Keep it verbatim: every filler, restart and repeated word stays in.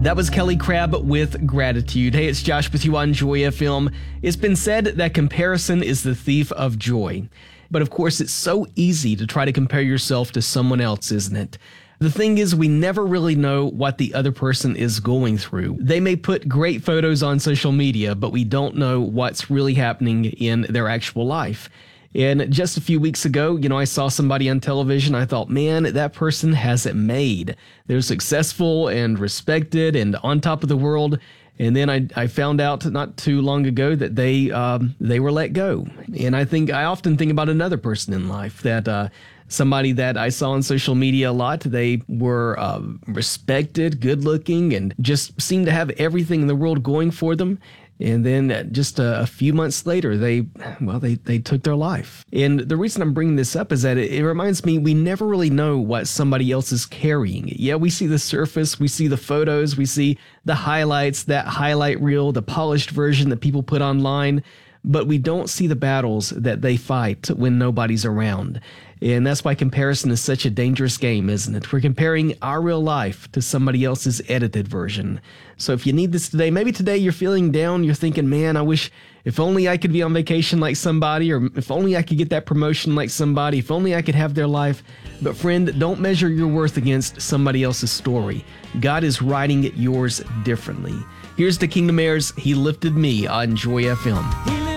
That was Kelly Crabb with Gratitude. Hey, it's Josh with you on Joy F M. It's been said that comparison is the thief of joy. But of course, it's so easy to try to compare yourself to someone else, isn't it? The thing is, we never really know what the other person is going through. They may put great photos on social media, but we don't know what's really happening in their actual life. And just a few weeks ago, you know, I saw somebody on television. I thought, man, that person has it made. They're successful and respected and on top of the world. And then I, I found out not too long ago that they um, they were let go. And I think I often think about another person in life that uh, somebody that I saw on social media a lot. They were uh, respected, good looking, and just seemed to have everything in the world going for them. And then just a, a few months later, they, well, they, they took their life. And the reason I'm bringing this up is that it, it reminds me we never really know what somebody else is carrying. Yeah, we see the surface, we see the photos, we see the highlights, that highlight reel, the polished version that people put online, but we don't see the battles that they fight when nobody's around. And that's why comparison is such a dangerous game, isn't it? We're comparing our real life to somebody else's edited version. So if you need this today, maybe today you're feeling down, you're thinking, man, I wish if only I could be on vacation like somebody, or if only I could get that promotion like somebody, if only I could have their life. But friend, don't measure your worth against somebody else's story. God is writing yours differently. Here's the Kingdom Heirs, He Lifted Me on Joy F M.